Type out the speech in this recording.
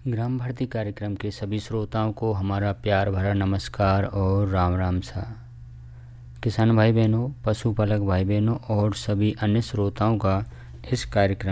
ग्राम भारती कार्यक्रम के सभी श्रोताओं को हमारा प्यार भरा नमस्कार और राम राम सा। किसान भाई बहनों, पशुपालक भाई बहनों और सभी अन्य श्रोताओं का इस कार्यक्रम